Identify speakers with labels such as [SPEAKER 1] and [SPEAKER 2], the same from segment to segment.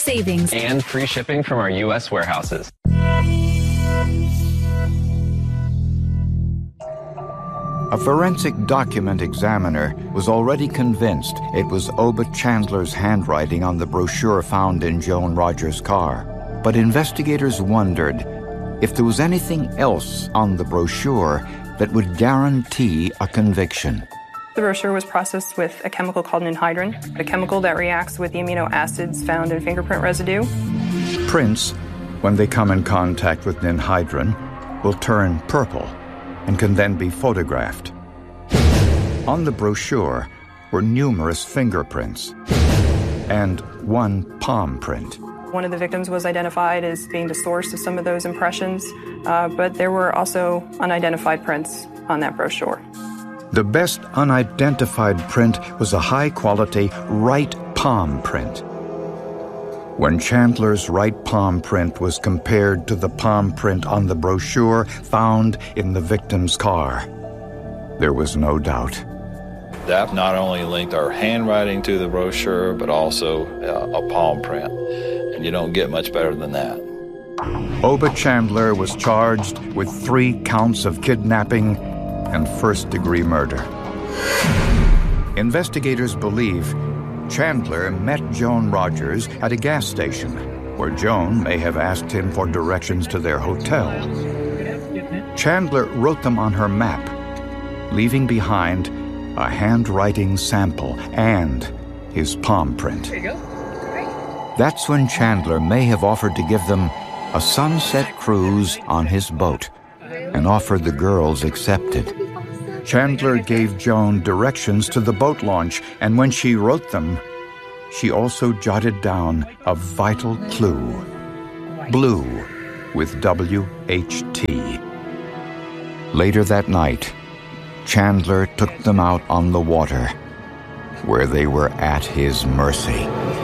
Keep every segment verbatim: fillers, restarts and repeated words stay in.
[SPEAKER 1] savings,
[SPEAKER 2] and free shipping from our U S warehouses.
[SPEAKER 3] A forensic document examiner was already convinced it was Oba Chandler's handwriting on the brochure found in Joan Rogers' car. But investigators wondered if there was anything else on the brochure that would guarantee a conviction.
[SPEAKER 4] The brochure was processed with a chemical called ninhydrin, a chemical that reacts with the amino acids found in fingerprint residue.
[SPEAKER 3] Prints, when they come in contact with ninhydrin, will turn purple and can then be photographed. On the brochure were numerous fingerprints and one palm print.
[SPEAKER 4] One of the victims was identified as being the source of some of those impressions, uh, but there were also unidentified prints on that brochure.
[SPEAKER 3] The best unidentified print was a high-quality right palm print. When Chandler's right palm print was compared to the palm print on the brochure found in the victim's car, there was no doubt.
[SPEAKER 5] That not only linked our handwriting to the brochure, but also uh, a palm print. And you don't get much better than that.
[SPEAKER 3] Oba Chandler was charged with three counts of kidnapping and first-degree murder. Investigators believe Chandler met Joan Rogers at a gas station, where Joan may have asked him for directions to their hotel. Chandler wrote them on her map, leaving behind a handwriting sample and his palm print. That's when Chandler may have offered to give them a sunset cruise on his boat, an offer the girls accepted. Chandler gave Joan directions to the boat launch, and when she wrote them, she also jotted down a vital clue: blue with W H T. Later that night, Chandler took them out on the water, where they were at his mercy.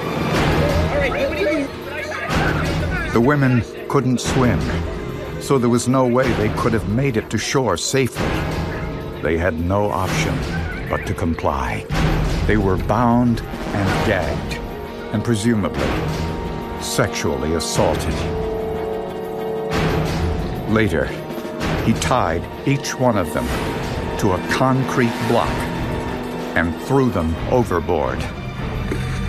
[SPEAKER 3] The women couldn't swim, so there was no way they could have made it to shore safely. They had no option but to comply. They were bound and gagged, and presumably sexually assaulted. Later, he tied each one of them to a concrete block and threw them overboard.